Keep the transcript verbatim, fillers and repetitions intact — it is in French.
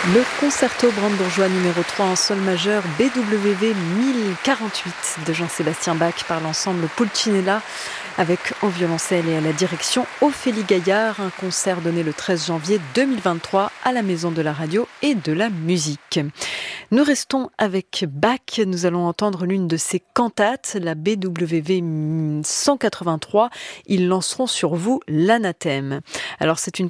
Le concerto brandebourgeois numéro trois en sol majeur B W V mille quarante-huit de Jean-Sébastien Bach par l'ensemble Pulcinella avec au violoncelle et à la direction Ophélie Gaillard, un concert donné le treize janvier deux mille vingt-trois à la Maison de la Radio et de la Musique. Nous restons avec Bach, nous allons entendre l'une de ses cantates, la B W V cent quatre-vingt-trois. Ils lanceront sur vous l'anathème. Alors c'est une